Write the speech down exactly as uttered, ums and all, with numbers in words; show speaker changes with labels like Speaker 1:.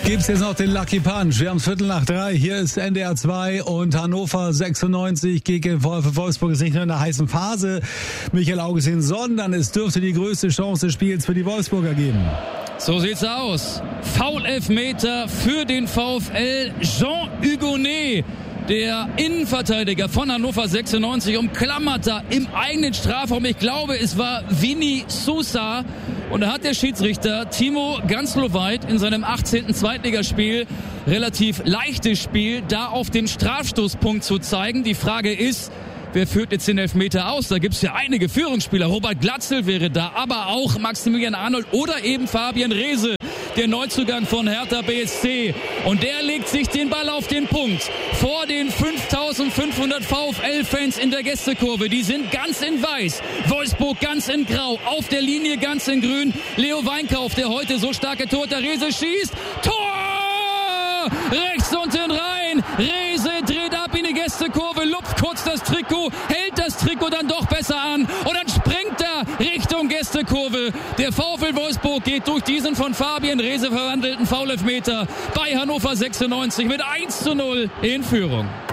Speaker 1: Gibt's jetzt noch den Lucky Punch? Wir haben Viertel nach drei. Hier ist N D R zwei und Hannover sechsundneunzig gegen VfL Wolfsburg ist nicht nur in der heißen Phase, Michael Augustin, sondern es dürfte die größte Chance des Spiels für die Wolfsburger geben.
Speaker 2: So sieht's aus. Foul-Elfmeter für den VfL. Jean Hugonet, der Innenverteidiger von Hannover sechsundneunzig, umklammert da im eigenen Strafraum. Ich glaube, es war Vini Sousa. Und da hat der Schiedsrichter Timo Ganslowait in seinem achtzehnten Zweitligaspiel, relativ leichtes Spiel, da auf den Strafstoßpunkt zu zeigen. Die Frage ist, wer führt jetzt den Elfmeter aus? Da gibt es ja einige Führungsspieler. Robert Glatzel wäre da, aber auch Maximilian Arnold oder eben Fabian Reese, der Neuzugang von Hertha B S C. Und der legt sich den Ball auf den Punkt vor den fünftausendfünfhundert VfL-Fans in der Gästekurve. Die sind ganz in weiß, Wolfsburg ganz in grau, auf der Linie ganz in grün. Leo Weinkauf, der heute so starke Torhüter Reese schießt. Tor! Rechts unten rein. Reese dreht ab in die Gästekurve, lupft kurz das Trikot, hält das Trikot dann doch besser an und dann springt er Richtung Gästekurve. Der VfL Wolfsburg geht durch diesen von Fabian Reese verwandelten Foul-Elfmeter bei Hannover sechsundneunzig mit eins zu null in Führung.